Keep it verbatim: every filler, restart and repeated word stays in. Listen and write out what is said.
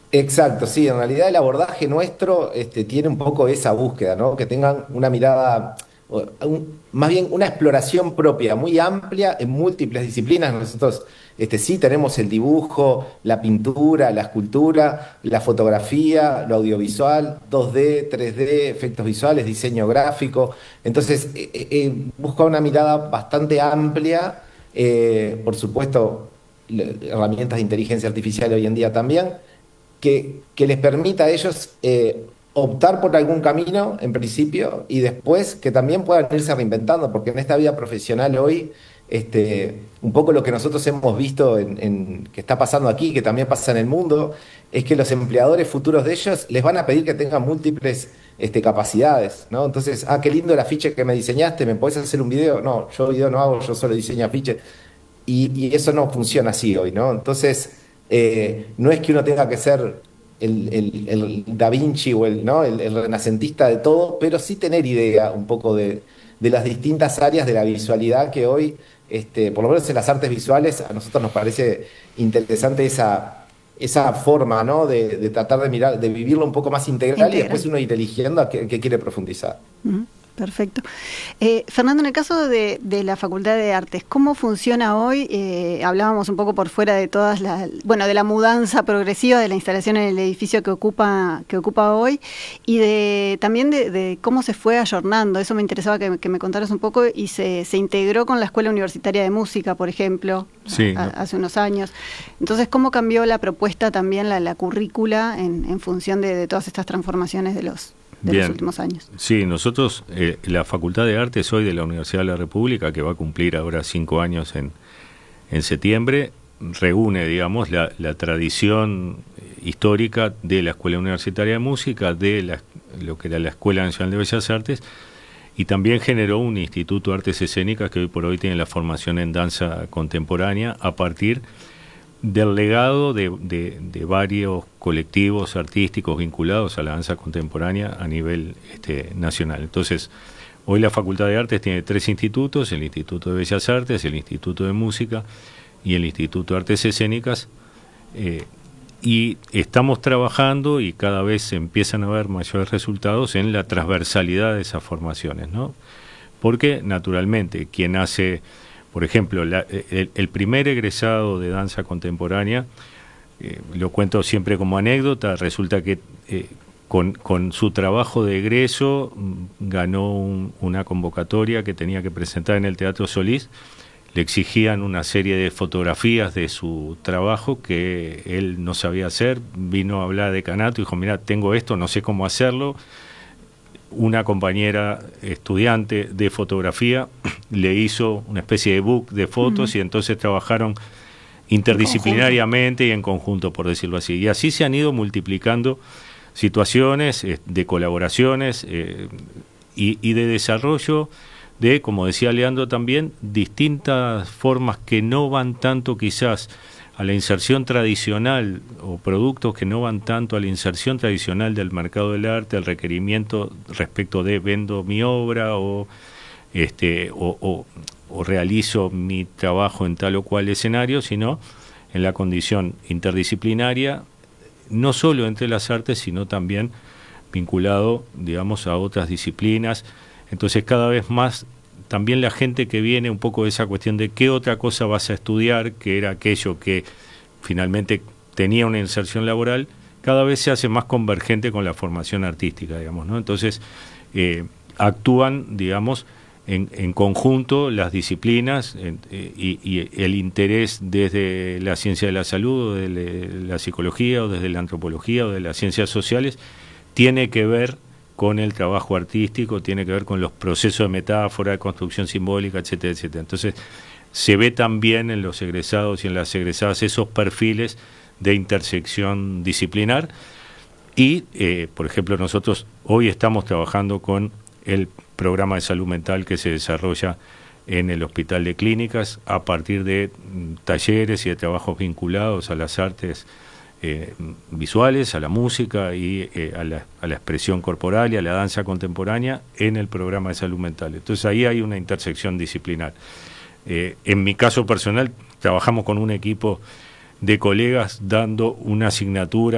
Exacto, sí, en realidad el abordaje nuestro este, tiene un poco esa búsqueda, ¿no? Que tengan una mirada, o un- más bien una exploración propia, muy amplia en múltiples disciplinas. Nosotros este, sí tenemos el dibujo, la pintura, la escultura, la fotografía, lo audiovisual, dos D, tres D, efectos visuales, diseño gráfico. Entonces, eh, eh, eh, busca una mirada bastante amplia, eh, por supuesto, le- herramientas de inteligencia artificial hoy en día también que, que les permita a ellos eh, optar por algún camino en principio y después que también puedan irse reinventando, porque en esta vida profesional hoy, este, un poco lo que nosotros hemos visto en, en- que está pasando aquí, que también pasa en el mundo, es que los empleadores futuros de ellos les van a pedir que tengan múltiples este, capacidades, ¿no? Entonces, ah, qué lindo el afiche que me diseñaste, ¿me podés hacer un video? No, yo video no hago, yo solo diseño afiches. Y, y eso no funciona así hoy, ¿no? Entonces, eh, no es que uno tenga que ser el, el- el Da Vinci o el, ¿no? el, el renacentista de todo, pero sí tener idea un poco de, de las distintas áreas de la visualidad que hoy, este, por lo menos en las artes visuales, a nosotros nos parece interesante esa, esa forma, ¿no? De, de tratar de mirar, de vivirlo un poco más integral y después Integral. uno ir eligiendo a qué, qué quiere profundizar. Ujú, perfecto. Eh, Fernando, en el caso de, de la Facultad de Artes, ¿cómo funciona hoy? Eh, hablábamos un poco por fuera de todas las, bueno, de la mudanza progresiva de la instalación en el edificio que ocupa, que ocupa hoy y de también de, de cómo se fue ayornando. Eso me interesaba que, que me contaras un poco y se, se integró con la Escuela Universitaria de Música, por ejemplo, Sí, a- no, hace unos años. Entonces, ¿cómo cambió la propuesta también, la, la currícula, en, en función de, de todas estas transformaciones de los, de los bien. últimos años? Sí, nosotros, eh, la Facultad de Artes hoy de la Universidad de la República, que va a cumplir ahora cinco años en, en septiembre, reúne, digamos, la, la tradición histórica de la Escuela Universitaria de Música, de la, lo que era la Escuela Nacional de Bellas Artes, y también generó un Instituto de Artes Escénicas que hoy por hoy tiene la formación en danza contemporánea a partir del legado de, de, de varios colectivos artísticos vinculados a la danza contemporánea a nivel este, nacional. Entonces, hoy la Facultad de Artes tiene tres institutos: el Instituto de Bellas Artes, el Instituto de Música y el Instituto de Artes Escénicas, eh, y estamos trabajando y cada vez se empiezan a ver mayores resultados en la transversalidad de esas formaciones, ¿no? Porque, naturalmente, quien hace, por ejemplo, la, el, el primer egresado de danza contemporánea, eh, lo cuento siempre como anécdota, resulta que eh, con, con su trabajo de egreso mm, ganó un, una convocatoria que tenía que presentar en el Teatro Solís. Le exigían una serie de fotografías de su trabajo que él no sabía hacer, vino a hablar de decanato y dijo, mira, tengo esto, no sé cómo hacerlo. Una compañera estudiante de fotografía le hizo una especie de book de fotos Ujú. y entonces trabajaron En conjunto. interdisciplinariamente y en conjunto, por decirlo así. Y así se han ido multiplicando situaciones eh, de colaboraciones eh, y, y de desarrollo de, como decía Leandro también, distintas formas que no van tanto quizás a la inserción tradicional o productos que no van tanto a la inserción tradicional del mercado del arte, al requerimiento respecto de vendo mi obra o este o, o, o realizo mi trabajo en tal o cual escenario, sino en la condición interdisciplinaria, no solo entre las artes, sino también vinculado, digamos, a otras disciplinas. Entonces, cada vez más, también la gente que viene un poco de esa cuestión de qué otra cosa vas a estudiar, que era aquello que finalmente tenía una inserción laboral, cada vez se hace más convergente con la formación artística, digamos, ¿no? Entonces, eh, actúan, digamos, en, en conjunto las disciplinas en, eh, y, y el interés desde la ciencia de la salud, o de la psicología, o desde la antropología, o de las ciencias sociales, tiene que ver con el trabajo artístico, tiene que ver con los procesos de metáfora, de construcción simbólica, etcétera, etcétera. Entonces, se ve también en los egresados y en las egresadas esos perfiles de intersección disciplinar y, eh, por ejemplo, nosotros hoy estamos trabajando con el programa de salud mental que se desarrolla en el Hospital de Clínicas a partir de mm, talleres y de trabajos vinculados a las artes eh, visuales, a la música y eh, a, la, a la expresión corporal y a la danza contemporánea en el programa de salud mental. Entonces ahí hay una intersección disciplinar. Eh, en mi caso personal, trabajamos con un equipo de colegas dando una asignatura